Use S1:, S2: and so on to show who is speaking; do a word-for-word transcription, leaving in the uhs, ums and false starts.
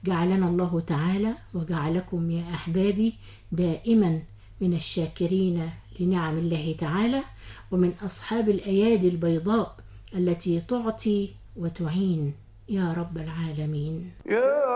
S1: جعلنا الله تعالى وجعلكم يا أحبابي دائما من الشاكرين لنعم الله تعالى، ومن أصحاب الأيادي البيضاء التي تعطي وتعين يا رب العالمين.